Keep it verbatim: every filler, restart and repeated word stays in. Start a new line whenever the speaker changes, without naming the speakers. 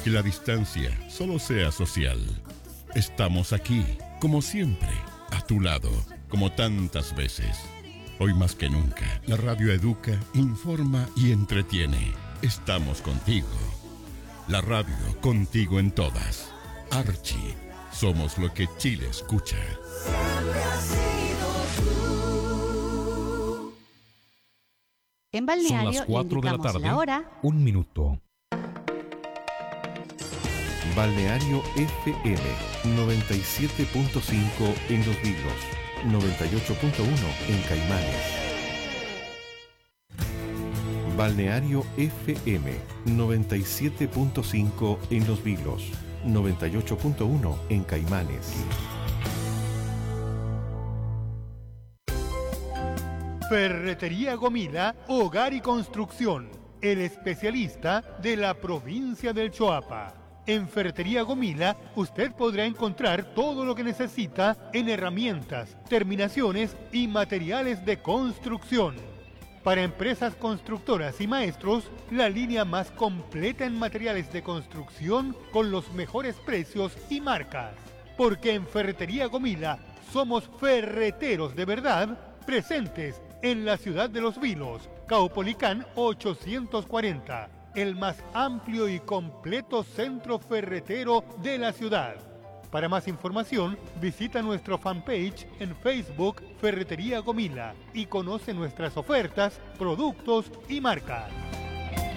que la distancia solo sea social. Estamos aquí, como siempre, a tu lado, como tantas veces. Hoy más que nunca, la radio educa, informa y entretiene. Estamos contigo. La radio contigo en todas. Archie, somos lo que Chile escucha.
Siempre has sido tú.
En Balneario
Son las cuatro de la tarde,
la hora.
Un minuto.
Balneario F M noventa y siete punto cinco en Los Vilos, noventa y ocho punto uno en Caimanes. Balneario F M noventa y siete punto cinco en Los Vilos, noventa y ocho punto uno en Caimanes.
Ferretería Gomila, Hogar y Construcción, el especialista de la provincia del Choapa. En Ferretería Gomila, usted podrá encontrar todo lo que necesita en herramientas, terminaciones y materiales de construcción. Para empresas constructoras y maestros, la línea más completa en materiales de construcción con los mejores precios y marcas. Porque en Ferretería Gomila somos ferreteros de verdad, presentes en la ciudad de Los Vilos, Caupolicán ochocientos cuarenta. El más amplio y completo centro ferretero de la ciudad. Para más información, visita nuestro fanpage en Facebook Ferretería Gomila y conoce nuestras ofertas, productos y marcas.